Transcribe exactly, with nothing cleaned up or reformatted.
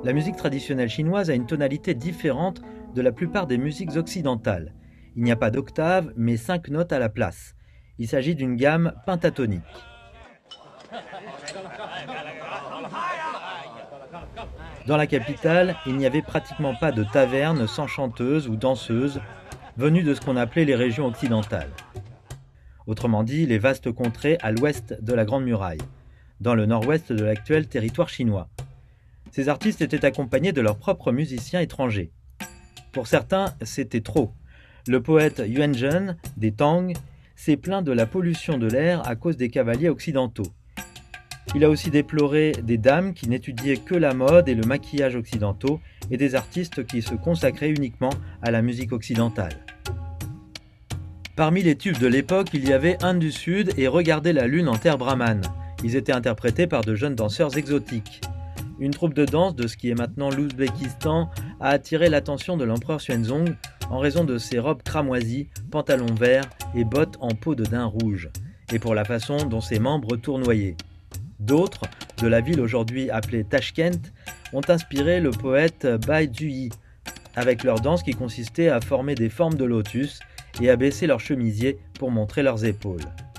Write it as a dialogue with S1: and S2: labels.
S1: La musique traditionnelle chinoise a une tonalité différente de la plupart des musiques occidentales. Il n'y a pas d'octave, mais cinq notes à la place. Il s'agit d'une gamme pentatonique. Dans la capitale, il n'y avait pratiquement pas de taverne sans chanteuse ou danseuse venues de ce qu'on appelait les régions occidentales. Autrement dit, les vastes contrées à l'ouest de la Grande Muraille, dans le nord-ouest de l'actuel territoire chinois. Ces artistes étaient accompagnés de leurs propres musiciens étrangers. Pour certains, c'était trop. Le poète Yuan Zhen, des Tang, s'est plaint de la pollution de l'air à cause des cavaliers occidentaux. Il a aussi déploré des dames qui n'étudiaient que la mode et le maquillage occidentaux et des artistes qui se consacraient uniquement à la musique occidentale. Parmi les tubes de l'époque, il y avait Inde du Sud et Regardez la lune en terre brahmane. Ils étaient interprétés par de jeunes danseurs exotiques. Une troupe de danse de ce qui est maintenant l'Ouzbékistan a attiré l'attention de l'empereur Xuanzong en raison de ses robes cramoisies, pantalons verts et bottes en peau de daim rouge, et pour la façon dont ses membres tournoyaient. D'autres, de la ville aujourd'hui appelée Tashkent, ont inspiré le poète Bai Zhuyi, avec leur danse qui consistait à former des formes de lotus et à baisser leurs chemisiers pour montrer leurs épaules.